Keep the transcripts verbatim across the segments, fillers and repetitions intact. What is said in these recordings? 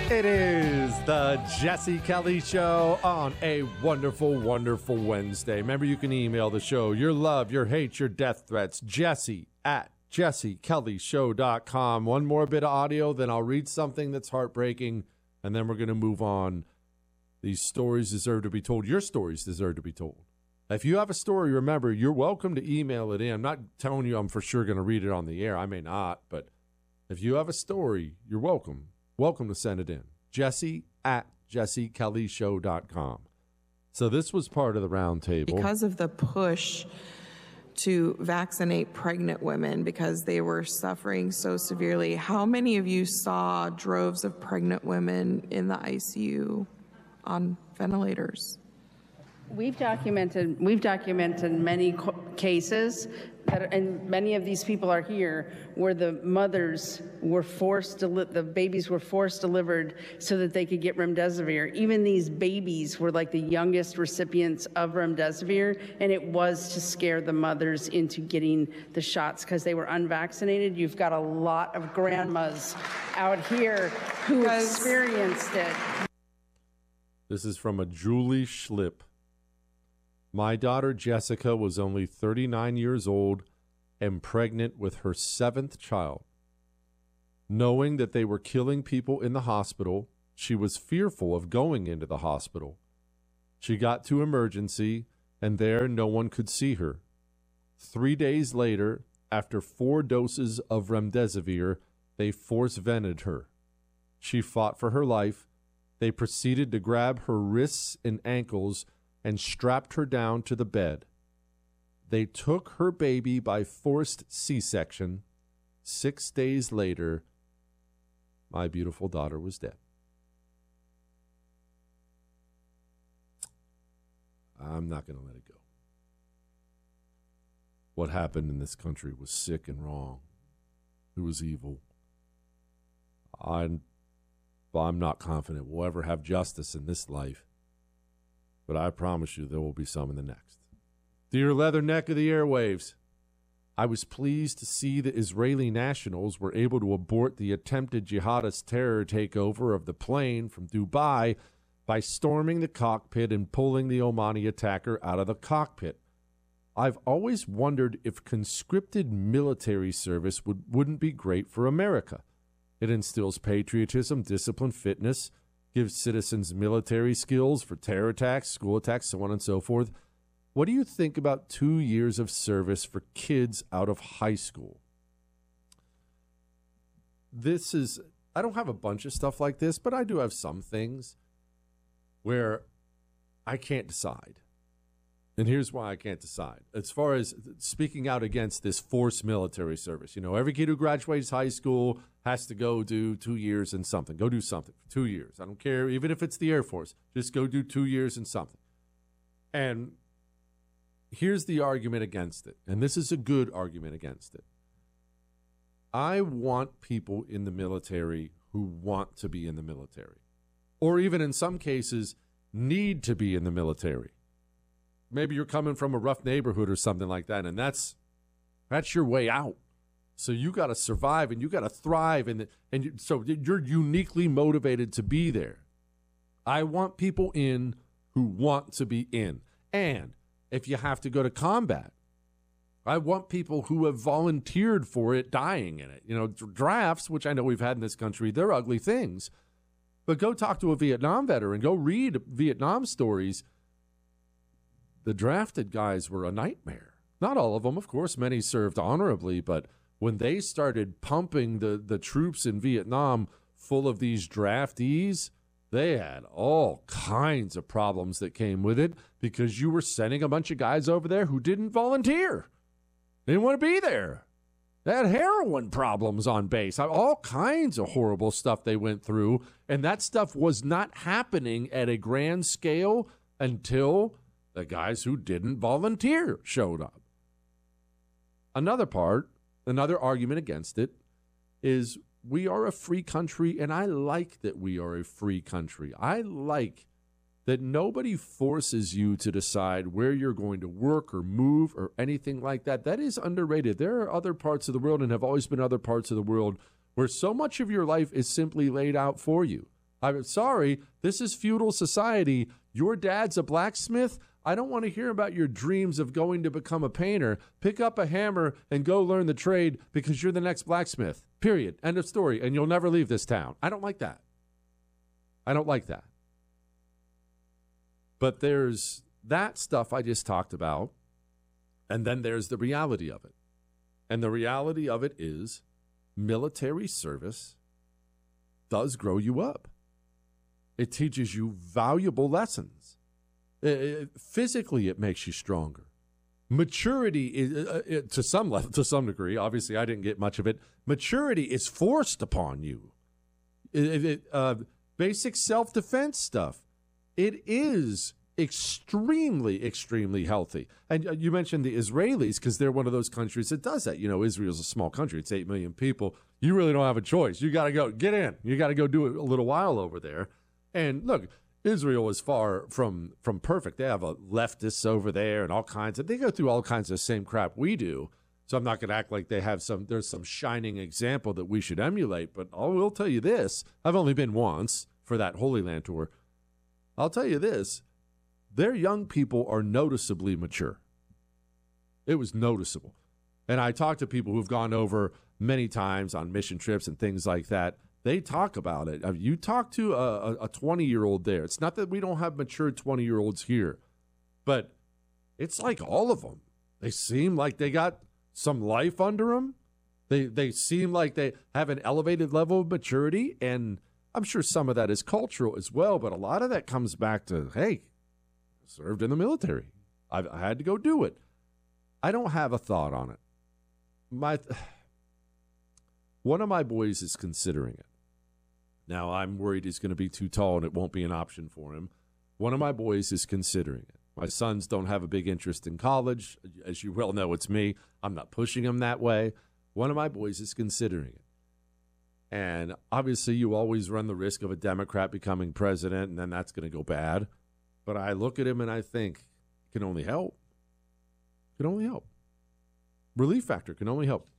It is the Jesse Kelly Show on a wonderful, wonderful Wednesday. Remember, you can email the show your love, your hate, your death threats, Jesse at jesse kelly show dot com. One more bit of audio, then I'll read something that's heartbreaking, and then we're going to move on. These stories deserve to be told. Your stories deserve to be told. If you have a story, remember, you're welcome to email it in. I'm not telling you I'm for sure going to read it on the air. I may not, but if you have a story, you're welcome. Welcome to send it in. Jesse at jesse kelly show dot com. So this was part of the round table. Because of the push to vaccinate pregnant women because they were suffering so severely, how many of you saw droves of pregnant women in the I C U on ventilators? We've documented we've documented many co- cases, that, and many of these people are here, where the mothers were forced to li- the babies were forced delivered so that they could get remdesivir. Even these babies were like the youngest recipients of remdesivir, and it was to scare the mothers into getting the shots because they were unvaccinated. You've got a lot of grandmas out here who experienced it. This is from a Julie Schlip. My daughter Jessica was only thirty-nine years old and pregnant with her seventh child. Knowing that they were killing people in the hospital, she was fearful of going into the hospital. She got to emergency, and there no one could see her. Three days later, after four doses of remdesivir, they force-vented her. She fought for her life. They proceeded to grab her wrists and ankles and strapped her down to the bed. They took her baby by forced C-section. Six days later, my beautiful daughter was dead. I'm not going to let it go. What happened in this country was sick and wrong. It was evil. I'm, I'm not confident we'll ever have justice in this life. But I promise you there will be some in the next. Dear Leatherneck of the airwaves, I was pleased to see the Israeli nationals were able to abort the attempted jihadist terror takeover of the plane from Dubai by storming the cockpit and pulling the Omani attacker out of the cockpit. I've always wondered if conscripted military service would, wouldn't be great for America. It instills patriotism, discipline, fitness, gives citizens military skills for terror attacks, school attacks, so on and so forth. What do you think about two years of service for kids out of high school? This is, I don't have a bunch of stuff like this, but I do have some things where I can't decide. And here's why I can't decide. As far as speaking out against this forced military service, you know, every kid who graduates high school has to go do two years in something. Go do something for two years. I don't care, even if it's the Air Force. Just go do two years in something. And here's the argument against it. And this is a good argument against it. I want people in the military who want to be in the military. Or even in some cases, need to be in the military. Maybe you're coming from a rough neighborhood or something like that, and that's that's your way out. So you got to survive and you got to thrive, and and you, so you're uniquely motivated to be there. I want people in who want to be in, and if you have to go to combat, I want people who have volunteered for it, dying in it. You know, drafts, which I know we've had in this country, they're ugly things. But go talk to a Vietnam veteran, go read Vietnam stories. The drafted guys were a nightmare. Not all of them, of course. Many served honorably, but when they started pumping the, the troops in Vietnam full of these draftees, they had all kinds of problems that came with it because you were sending a bunch of guys over there who didn't volunteer. They didn't want to be there. They had heroin problems on base. All kinds of horrible stuff they went through, and that stuff was not happening at a grand scale until the guys who didn't volunteer showed up. Another part, another argument against it, is we are a free country, and I like that we are a free country. I like that nobody forces you to decide where you're going to work or move or anything like that. That is underrated. There are other parts of the world, and have always been other parts of the world, where so much of your life is simply laid out for you. I'm sorry, this is feudal society. Your dad's a blacksmith. I don't want to hear about your dreams of going to become a painter. Pick up a hammer and go learn the trade because you're the next blacksmith. Period. End of story. And you'll never leave this town. I don't like that. I don't like that. But there's that stuff I just talked about, and then there's the reality of it. And the reality of it is military service does grow you up. It teaches you valuable lessons. It, it, physically, it makes you stronger. Maturity is uh, it, to some level, to some degree. Obviously, I didn't get much of it. Maturity is forced upon you. It, it, uh, basic self-defense stuff. It is extremely, extremely healthy. And uh, you mentioned the Israelis because they're one of those countries that does that. You know, Israel's a small country. It's eight million people. You really don't have a choice. You got to go get in. You got to go do it a little while over there. And look, Israel is far from from perfect. They have a leftists over there and all kinds of, they go through all kinds of the same crap we do. So I'm not going to act like they have some, there's some shining example that we should emulate. But I will tell you this, I've only been once for that Holy Land tour. I'll tell you this, their young people are noticeably mature. It was noticeable. And I talked to people who've gone over many times on mission trips and things like that. They talk about it. I mean, you talk to a, a twenty-year-old there. It's not that we don't have mature twenty-year-olds here, but it's like all of them. They seem like they got some life under them. They, they seem like they have an elevated level of maturity, and I'm sure some of that is cultural as well, but a lot of that comes back to, hey, I served in the military. I've, I had to go do it. I don't have a thought on it. My one of my boys is considering it. Now, I'm worried he's going to be too tall and it won't be an option for him. One of my boys is considering it. My sons don't have a big interest in college. As you well know, it's me. I'm not pushing them that way. One of my boys is considering it. And obviously, you always run the risk of a Democrat becoming president, and then that's going to go bad. But I look at him and I think, it can only help. It can only help. Relief factor can only help.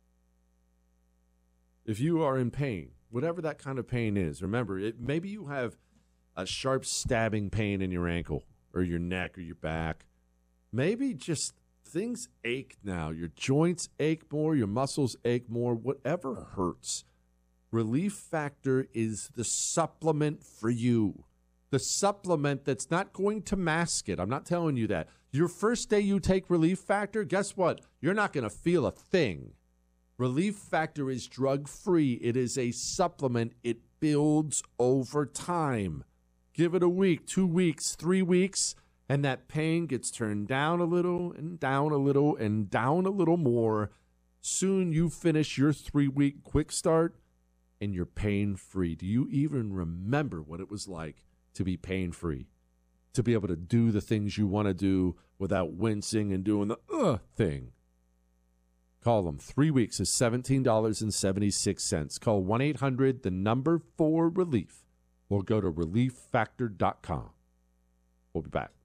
If you are in pain, whatever that kind of pain is, remember, it, maybe you have a sharp stabbing pain in your ankle or your neck or your back. Maybe just things ache now. Your joints ache more, your muscles ache more, whatever hurts. Relief Factor is the supplement for you. The supplement that's not going to mask it. I'm not telling you that. Your first day you take Relief Factor, guess what? You're not going to feel a thing. Relief Factor is drug-free. It is a supplement. It builds over time. Give it a week, two weeks, three weeks, and that pain gets turned down a little and down a little and down a little more. Soon you finish your three-week quick start and you're pain-free. Do you even remember what it was like to be pain-free? To be able to do the things you want to do without wincing and doing the uh thing. Call them. Three weeks is seventeen dollars and seventy-six cents. Call one eight hundred, the number four relief, or go to relief factor dot com. We'll be back.